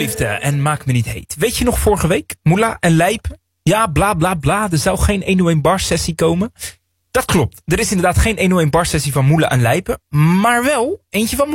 leefde en maak me niet heet. Weet je nog vorige week? Moula en Lijpen? Ja, bla bla bla. Er zou geen 101 bar sessie komen. Dat klopt. Er is inderdaad geen 101 bar sessie van Moula en Lijpen. Maar wel eentje van